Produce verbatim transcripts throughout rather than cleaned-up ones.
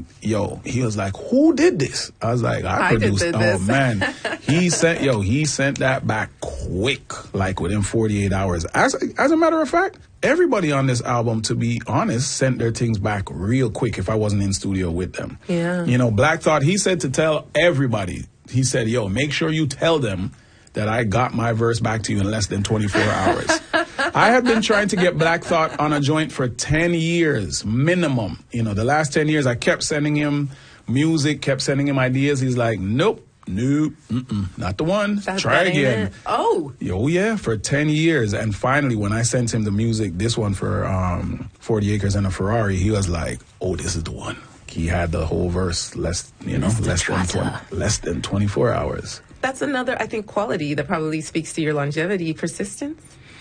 And yo, he was like, who did this? I was like, I, I produced. did Oh this. man, he sent yo, he sent that back quick, like within forty-eight hours. As as a matter of fact, everybody on this album, to be honest, sent their things back real quick if I wasn't in studio with them. Yeah. You know, Black Thought, he said to tell everybody, he said, yo, make sure you tell them that I got my verse back to you in less than twenty-four hours. I had been trying to get Black Thought on a joint for ten years, minimum. You know, the last ten years, I kept sending him music, kept sending him ideas. He's like, nope, nope, mm-mm, not the one. That, Try that again. It. Oh. Oh, yeah, for ten years. And finally, when I sent him the music, this one for um, forty acres and a Ferrari, he was like, oh, this is the one. He had the whole verse less, you know, less than, twenty, less than twenty-four hours. That's another, I think, quality that probably speaks to your longevity, persistence.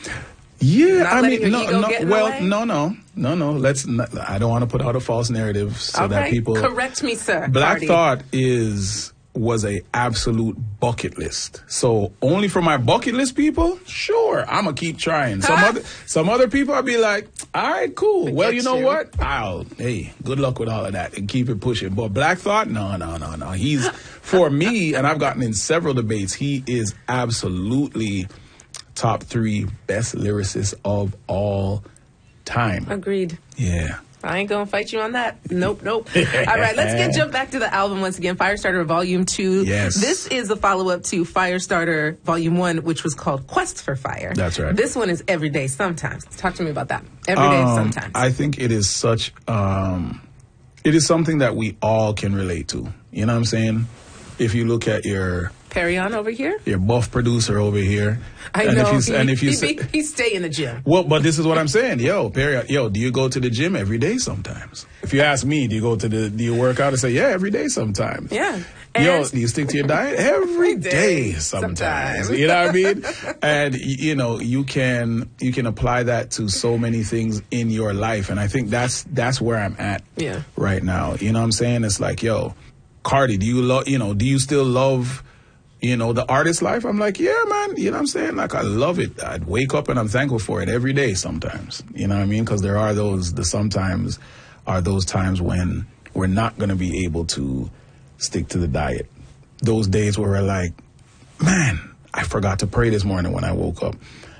Yeah, Not I letting mean, your no, ego no, get in the well, way? no, no, no, no. Let's. Not, I don't want to put out a false narrative so Okay. that people Correct me, sir. Black Party. Thought is was a absolute bucket list. So only for my bucket list people, sure, I'm gonna keep trying. Some Huh? other some other people, I'll be like, all right, cool. I well, get you know you. what? I'll hey, good luck with all of that and keep it pushing. But Black Thought, no, no, no, no. He's for me, and I've gotten in several debates. He is absolutely top three best lyricists of all time. Agreed. Yeah. I ain't gonna fight you on that. Nope, nope. All right, let's get jump back to the album once again. Firestarter Volume Two. Yes. This is a follow-up to Firestarter Volume One, which was called Quest for Fire. That's right. This one is Everyday Sometimes. Talk to me about that. Everyday Um, Sometimes. I think it is such, um, it is something that we all can relate to. You know what I'm saying? If you look at your Perry on over here. your buff producer over here, I and know. if you he, and if you he, say, he, he stay in the gym. well, but this is what I'm saying, yo, Perry, yo, do you go to the gym every day? Sometimes. If you ask me, do you go to the do you work out? I say, yeah, every day. Sometimes. Yeah. Yo, And- do you stick to your diet? Every day, day, sometimes. sometimes. You know what I mean? And, y- you know, you can you can apply that to so many things in your life. And I think that's that's where I'm at Yeah. right now. You know what I'm saying? It's like, yo, Cardi, do you love, you know, do you still love, you know, the artist life? I'm like, yeah, man. You know what I'm saying? Like, I love it. I'd wake up and I'm thankful for it every day sometimes. You know what I mean? Because there are those, the sometimes are those times when we're not going to be able to stick to the diet. Those days where we're like, man, I forgot to pray this morning when I woke up.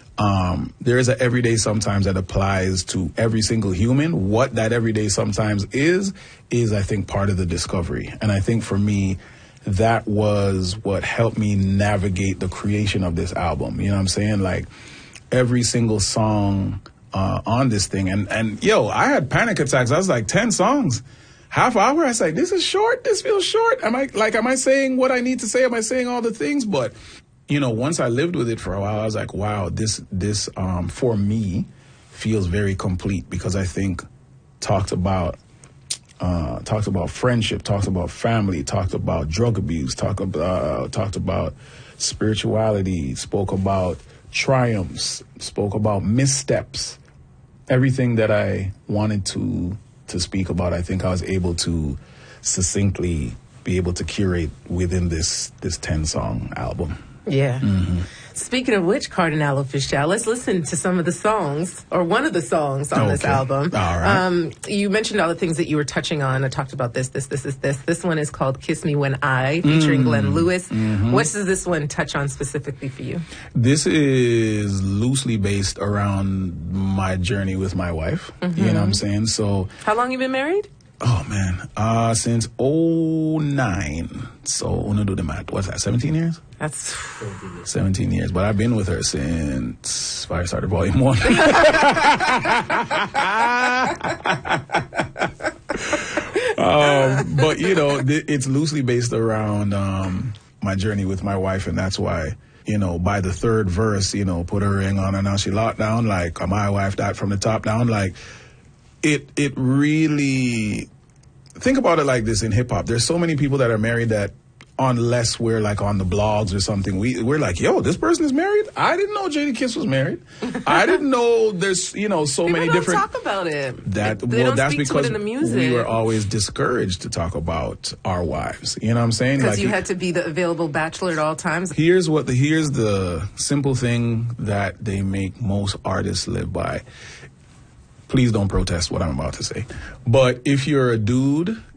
Um, there is an everyday sometimes that applies to every single human. What that everyday sometimes is, is I think part of the discovery. And I think for me, that was what helped me navigate the creation of this album. You know what I'm saying? Like every single song uh, on this thing. And, and yo, I had panic attacks. I was like, ten songs. Half hour, I was like, this is short. This feels short. Am I like, am I saying what I need to say? Am I saying all the things? But, you know, once I lived with it for a while, I was like, wow, this, this, um, for me feels very complete because I think talked about, uh, talked about friendship, talked about family, talked about drug abuse, talked about, uh, talked about spirituality, spoke about triumphs, spoke about missteps, everything that I wanted to, to speak about, I think I was able to succinctly be able to curate within this this ten song album. Yeah. Mm-hmm. Speaking of which, Cardinal Official, let's listen to some of the songs, or one of the songs on this Okay. album. All right. Um, you mentioned all the things that you were touching on. I talked about this, this, this, this, this. This one is called Kiss Me When I, featuring Mm. Glenn Lewis. Mm-hmm. What does this one touch on specifically for you? This is loosely based around my journey with my wife. Mm-hmm. You know what I'm saying? So, How long you been married? oh man, uh, since oh nine. So, wanna do the math. What's that, seventeen years? That's seventeen years. But I've been with her since Firestarter Volume one. um, but, you know, th- it's loosely based around um, my journey with my wife, and that's why, you know, by the third verse, you know, put her ring on her, now she locked down, like, uh, my wife died from the top down, like, it it really, think about it like this in hip-hop. There's so many people that are married that, unless we're like on the blogs or something, we, we're like, yo, this person is married? I didn't know Jada Kiss was married. I didn't know there's, you know, so People many don't different... talk about it. That, they well, don't that's speak to because it in the music. we were always discouraged to talk about our wives. You know what I'm saying? Because Like, you had to be the available bachelor at all times. Here's what the here's the simple thing that they make most artists live by. Please don't protest what I'm about to say. But if you're a dude